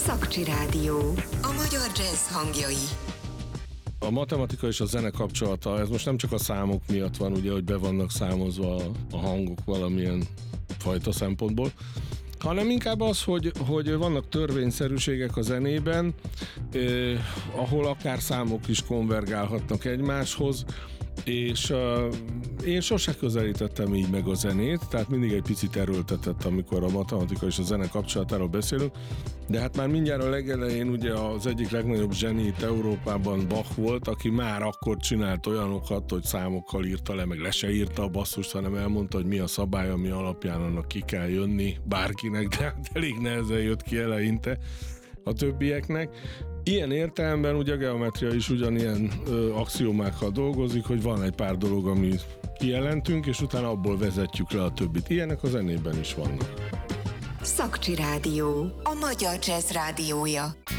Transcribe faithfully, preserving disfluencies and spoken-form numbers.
Szakcsi Rádió. A magyar jazz hangjai. A matematika és a zene kapcsolata, ez most nem csak a számok miatt van, ugye, hogy be vannak számozva a hangok valamilyen fajta szempontból, hanem inkább az, hogy, hogy vannak törvényszerűségek a zenében, eh, ahol akár számok is konvergálhatnak egymáshoz, és uh, én sose közelítettem így meg a zenét, tehát mindig egy picit erőltetett, amikor a matematika és a zene kapcsolatáról beszélünk, de hát már mindjárt a legelején ugye az egyik legnagyobb zseni itt Európában Bach volt, aki már akkor csinált olyanokat, hogy számokkal írta le, meg le se írta a basszust, hanem elmondta, hogy mi a szabály, ami alapján annak ki kell jönni bárkinek, de hát elég nehezen jött ki eleinte a többieknek. Ilyen értelemben ugye a geometria is ugyanilyen ö, axiomákkal dolgozik, hogy van egy pár dolog, amit kijelentünk, és utána abból vezetjük le a többit. Ilyenek a zenében is vannak. Szakcsi Rádió. A magyar jazz rádiója.